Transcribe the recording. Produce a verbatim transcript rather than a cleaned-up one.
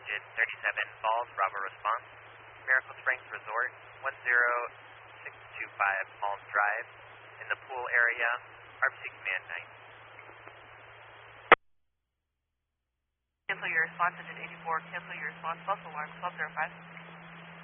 digit thirty-seven Falls, Bravo response. Miracle Springs Resort, one zero six two five Palms Drive, in the pool area, R B C Command nine. Cancel your response, digit eighty-four. Cancel your response, false alarm, twelve zero five.